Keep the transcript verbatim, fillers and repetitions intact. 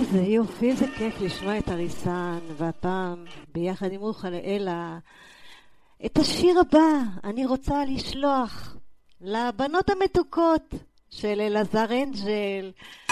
איזה יופי, איזה כיף לשמוע את אריסן, והפעם ביחד עם רוחלה אלה את השיר הבא אני רוצה לשלוח לבנות המתוקות של אלעזר אנג'ל,